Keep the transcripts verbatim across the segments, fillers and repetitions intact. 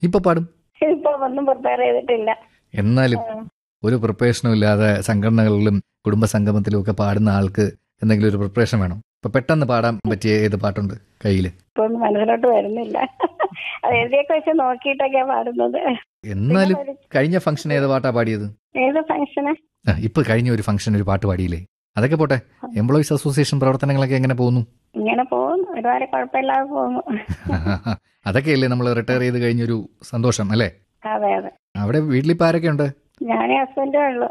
ഇപ്പൊ പാടും? ഇപ്പൊ ഒന്നും പ്രിപ്പയർ ചെയ്തിട്ടില്ല. എന്നാലും ഒരു പ്രിപ്പറേഷനും ഇല്ലാതെ സംഘടനകളിലും കുടുംബ സംഗമത്തിലും ഒക്കെ പാടുന്ന ആൾക്ക് എന്തെങ്കിലും ഒരു പ്രിപ്പറേഷൻ വേണം. ഇപ്പൊ പെട്ടെന്ന് പാടാൻ പറ്റിയ ഏത് പാട്ടുണ്ട് കയ്യില്? ഇപ്പൊ ഒന്നും മനസ്സിലോട്ട് വരുന്നില്ല. അത് എഴുതിയൊക്കെ വെച്ച് നോക്കിയിട്ടൊക്കെയാ പാടുന്നത്. എന്നാലും കഴിഞ്ഞ ഫംഗ്ഷൻ ഏത് പാട്ടാ പാടിയത്? ഏത് ഫംഗ്ഷന്? ഇപ്പൊ കഴിഞ്ഞ ഒരു ഫംഗ്ഷൻ ഒരു പാട്ട് പാടിയില്ലേ? അതൊക്കെ പോട്ടെ, എംപ്ലോയീസ് അസോസിയേഷൻ പ്രവർത്തനങ്ങളൊക്കെ എങ്ങനെ പോകുന്നു? ഇങ്ങനെ പോകുന്നു, ഒരുപാട് കുഴപ്പമില്ലാതെ പോകുന്നു. അതൊക്കെയല്ലേ നമ്മൾ റിട്ടയർ ചെയ്ത് കഴിഞ്ഞൊരു സന്തോഷം അല്ലേ? അതെ അതെ. അവിടെ വീട്ടിലിപ്പോ ആരൊക്കെ ഉണ്ട്? ഞാനേ ഹസ്ബൻഡേ ഉള്ളു.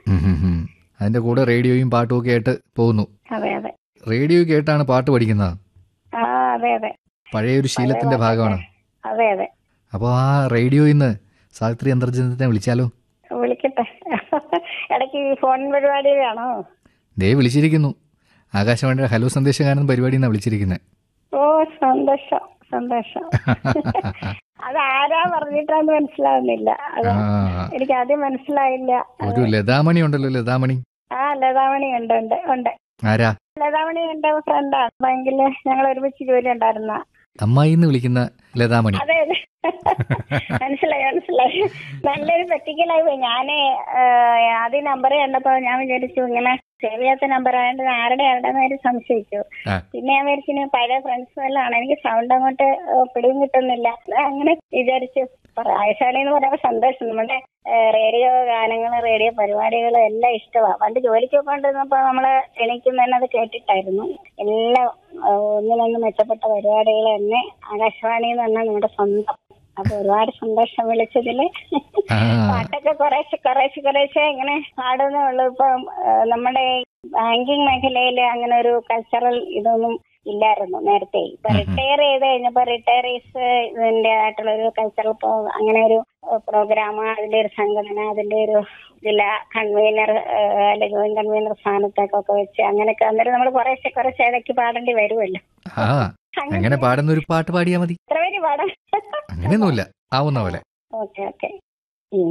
അതിന്റെ കൂടെ റേഡിയോയും പാട്ടും ഒക്കെ ആയിട്ട് പോകുന്നു. അതെ അതെ. റേഡിയോ കേട്ടാണ് പാട്ട് പഠിക്കുന്നത്? ആ അതെ അതെ. പഴയൊരു ശീലത്തിന്റെ ഭാഗമാണ്. അതെ അതെ. അപ്പൊ ആ റേഡിയോയിൽ നിന്ന് സാവിത്രി അന്തർജനത്തിനെ വിളിച്ചാലോ? വിളിക്കട്ടെ. ഇടയ്ക്ക് ഫോൺ പരിപാടിയിലാണോ? ദേ വിളിച്ചിരിക്കുന്നു. ആകാശവാണിയുടെ ഹലോ സന്ദേശഗാനം പരിപാടി എന്നാ വിളിച്ചിരിക്കുന്നത്. ഓ സന്തോഷം സന്തോഷം. അത് ആരാ പറഞ്ഞിട്ടാന്ന് മനസ്സിലാവുന്നില്ല. അത് എനിക്ക് ആദ്യം മനസ്സിലായില്ല. ഒരു ലതാമണി ഉണ്ടല്ലോ, ലതാമണി. ആ ലതാമണി ഉണ്ട് ഉണ്ട് ഉണ്ട്. ആരാ? ലതാമണി എന്റെ ഫ്രണ്ടാണ്. ബാങ്കില് ഞങ്ങൾ ഒരുമിച്ച് ജോലി ഉണ്ടായിരുന്ന. അമ്മായിന്ന് വിളിക്കുന്ന ലതാമണി. അതെ അതെ. മനസ്സിലായി മനസ്സിലായി. നല്ലൊരു പറ്റിക്കലായി പോയി. ഞാന് ആദ്യം നമ്പർ കണ്ടപ്പോ ഞാൻ വിചാരിച്ചു ഇങ്ങനെ സേവ് ചെയ്യാത്ത നമ്പർ ആയതുകൊണ്ട് ആരുടെ ആരുടെന്ന് സംശയിച്ചു. പിന്നെ ഞാൻ വിചാരിച്ചു പഴയ ഫ്രണ്ട്സ് എല്ലാം എനിക്ക് സൗണ്ട് അങ്ങോട്ട് പിടിയും കിട്ടുന്നില്ല. അങ്ങനെ വിചാരിച്ചു. ആയശാലി എന്ന് പറയുമ്പോ സന്തോഷം. നമ്മുടെ റേഡിയോ ഗാനങ്ങള് റേഡിയോ പരിപാടികളും എല്ലാം ഇഷ്ടമാണ്. പണ്ട് ജോലിക്ക് പോയിക്കൊണ്ടിരുന്നപ്പോ നമ്മള് ക്ഷണിക്കുന്ന അത് കേട്ടിട്ടായിരുന്നു. എല്ലാം ഒന്നിനൊന്ന് മെച്ചപ്പെട്ട പരിപാടികൾ തന്നെ ആകാശവാണി എന്ന് പറഞ്ഞാൽ നമ്മുടെ സ്വന്തം. അപ്പൊ ഒരുപാട് സന്തോഷം വിളിച്ചതില്. പാട്ടൊക്കെ കുറേശ്ശെ കുറേശ്ശെ കുറേശ്ശെ ഇങ്ങനെ പാടുന്നേ ഉള്ളൂ. ഇപ്പൊ നമ്മുടെ ബാങ്കിങ് മേഖലയില് അങ്ങനെ ഒരു കൾച്ചറൽ ഇതൊന്നും ഇല്ലായിരുന്നു നേരത്തെ. ഇപ്പൊ റിട്ടയർ ചെയ്ത് കഴിഞ്ഞപ്പോ റിട്ടയറീസ് ഇതിന്റേതായിട്ടുള്ള ഒരു കൾച്ചറൽ അങ്ങനെ ഒരു പ്രോഗ്രാം, അതിന്റെ ഒരു സംഘടന, അതിന്റെ ഒരു ജില്ലാ കൺവീനർ അല്ലെ ജോയിന്റ് കൺവീനർ സ്ഥാനത്തേക്കൊക്കെ വെച്ച് അങ്ങനെയൊക്കെ അന്നേരം നമ്മൾ കുറേശ്ശെ കുറേശ്ശെ ഇടയ്ക്ക് പാടേണ്ടി വരുമല്ലോ. അങ്ങനെ പാടുന്ന ഒരു പാട്ട് പാടിയാ മതി. എത്ര പേര് പാടാം? അങ്ങനെയൊന്നുമില്ല, ആവുന്ന പോലെ. Okay okay.